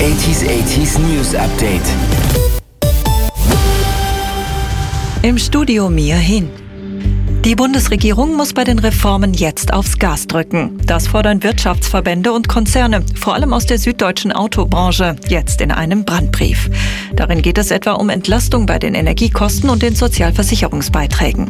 80s News Update. Im Studio Mia Hin. Die Bundesregierung muss bei den Reformen jetzt aufs Gas drücken. Das fordern Wirtschaftsverbände und Konzerne, vor allem aus der süddeutschen Autobranche, jetzt in einem Brandbrief. Darin geht es etwa um Entlastung bei den Energiekosten und den Sozialversicherungsbeiträgen.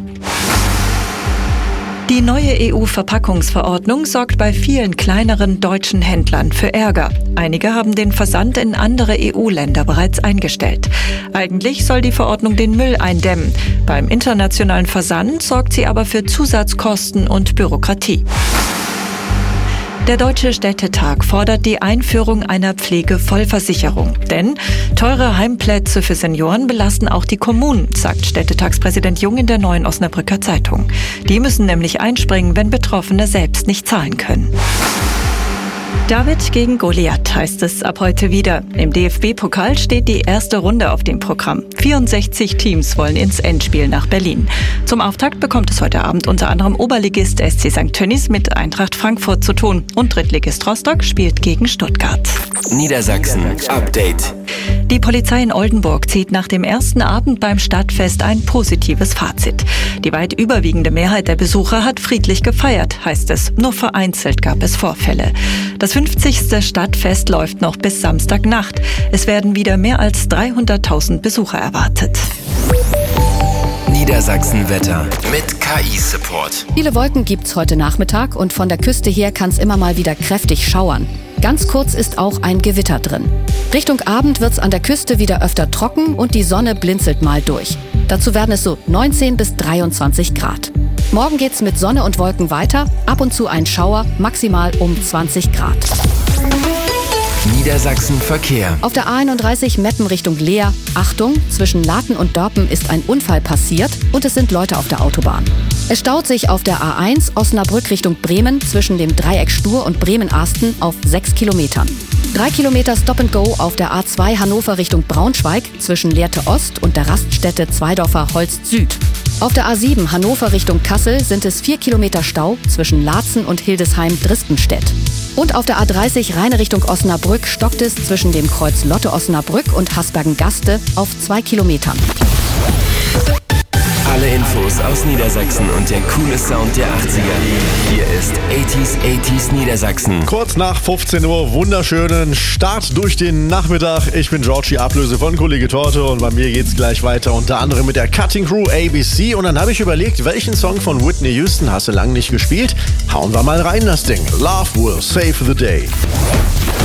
Die neue EU-Verpackungsverordnung sorgt bei vielen kleineren deutschen Händlern für Ärger. Einige haben den Versand in andere EU-Länder bereits eingestellt. Eigentlich soll die Verordnung den Müll eindämmen. Beim internationalen Versand sorgt sie aber für Zusatzkosten und Bürokratie. Der Deutsche Städtetag fordert die Einführung einer Pflegevollversicherung. Denn teure Heimplätze für Senioren belasten auch die Kommunen, sagt Städtetagspräsident Jung in der Neuen Osnabrücker Zeitung. Die müssen nämlich einspringen, wenn Betroffene selbst nicht zahlen können. David gegen Goliath heißt es ab heute wieder. Im DFB-Pokal steht die erste Runde auf dem Programm. 64 Teams wollen ins Endspiel nach Berlin. Zum Auftakt bekommt es heute Abend unter anderem Oberligist SC St. Tönnies mit Eintracht Frankfurt zu tun. Und Drittligist Rostock spielt gegen Stuttgart. Niedersachsen Update. Die Polizei in Oldenburg zieht nach dem ersten Abend beim Stadtfest ein positives Fazit. Die weit überwiegende Mehrheit der Besucher hat friedlich gefeiert, heißt es. Nur vereinzelt gab es Vorfälle. Das 50. Stadtfest läuft noch bis Samstagnacht. Es werden wieder mehr als 300.000 Besucher erwartet. Niedersachsen-Wetter mit KI-Support. Viele Wolken gibt's heute Nachmittag und von der Küste her kann es immer mal wieder kräftig schauern. Ganz kurz ist auch ein Gewitter drin. Richtung Abend wird's an der Küste wieder öfter trocken und die Sonne blinzelt mal durch. Dazu werden es so 19 bis 23 Grad. Morgen geht's mit Sonne und Wolken weiter, ab und zu ein Schauer, maximal um 20 Grad. Niedersachsen-Verkehr. Auf der A31 Meppen Richtung Leer. Achtung, zwischen Laten und Dörpen ist ein Unfall passiert und es sind Leute auf der Autobahn. Es staut sich auf der A1 Osnabrück Richtung Bremen zwischen dem Dreieck Stur und Bremen-Asten auf 6 Kilometern. 3 Kilometer Stop-and-Go auf der A2 Hannover Richtung Braunschweig zwischen Lehrte Ost und der Raststätte Zweidorfer Holst Süd. Auf der A7 Hannover Richtung Kassel sind es 4 Kilometer Stau zwischen Laatzen und Hildesheim-Dristenstedt. Und auf der A30 Rheine Richtung Osnabrück stockt es zwischen dem Kreuz Lotte Osnabrück und Hasbergen-Gaste auf 2 Kilometern. Alle Infos aus Niedersachsen und der coole Sound der 80er. Hier ist 80s Niedersachsen. Kurz nach 15 Uhr, wunderschönen Start durch den Nachmittag. Ich bin Georgie, Ablöse von Kollege Torte und bei mir geht's gleich weiter, unter anderem mit der Cutting Crew ABC. Und dann habe ich überlegt, welchen Song von Whitney Houston hast du lang nicht gespielt? Hauen wir mal rein das Ding. Love will save the day.